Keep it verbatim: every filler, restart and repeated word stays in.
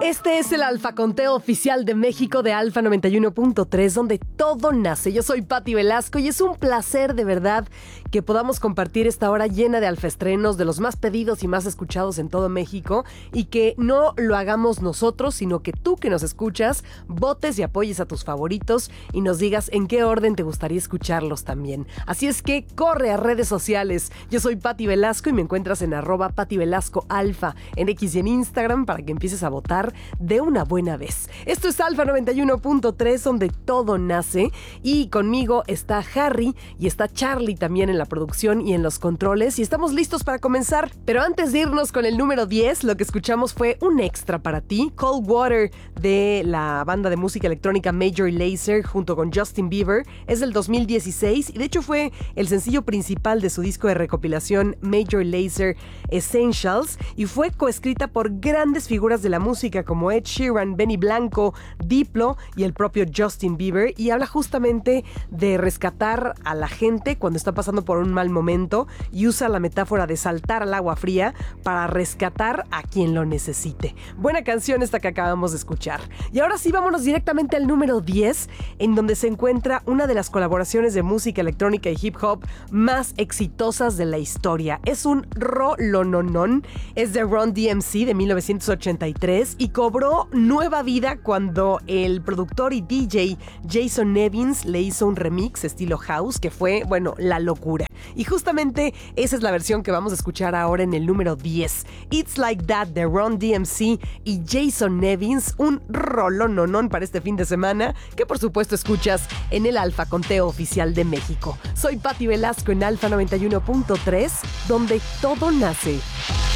Este es el Alfa Conteo Oficial de México de Alfa noventa y uno punto tres, donde todo nace. Yo soy Pati Velasco y es un placer de verdad que podamos compartir esta hora llena de alfaestrenos, de los más pedidos y más escuchados en todo México, y que no lo hagamos nosotros, sino que tú que nos escuchas, votes y apoyes a tus favoritos y nos digas en qué orden te gustaría escucharlos también. Así es que corre a redes sociales. Yo soy Pati Velasco y me encuentras en arroba Pati Velasco Alfa en X y en Instagram para que empieces a votar de una buena vez. Esto es Alfa noventa y uno punto tres, donde todo nace, y conmigo está Harry y está Charlie también en la producción y en los controles, y estamos listos para comenzar. Pero antes de irnos con el número diez, lo que escuchamos fue un extra para ti, Cold Water, de la banda de música electrónica Major Lazer junto con Justin Bieber. Es del dos mil dieciséis y de hecho fue el sencillo principal de su disco de recopilación Major Lazer Essentials, y fue coescrita por grandes figuras de la música como Ed Sheeran, Benny Blanco, Diplo y el propio Justin Bieber, y habla justamente de rescatar a la gente cuando está pasando por un mal momento, y usa la metáfora de saltar al agua fría para rescatar a quien lo necesite. Buena canción esta que acabamos de escuchar. Y ahora sí, vámonos directamente al número diez, en donde se encuentra una de las colaboraciones de música electrónica y hip hop más exitosas de la historia. Es un rolononón, es de Run D M C de mil novecientos ochenta y tres y cobró nueva vida cuando el productor y D J Jason Nevins le hizo un remix estilo house que fue, bueno, la locura. Y justamente esa es la versión que vamos a escuchar ahora en el número diez. It's Like That de Run D M C y Jason Nevins, un rolononón para este fin de semana que por supuesto escuchas en el Alfa Conteo Oficial de México. Soy Pati Velasco en Alfa noventa y uno punto tres, donde todo nace.